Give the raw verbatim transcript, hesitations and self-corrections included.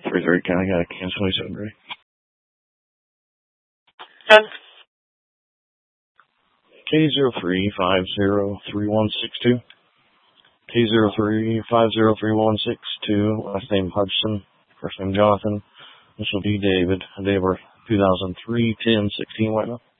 three three, can I got a cancellation ready? ten. K zero three five zero three one six two. K zero three five zero three one six two. Last name Hudson. First name Jonathan. This will be David. Day of birth two thousand three ten sixteen right now.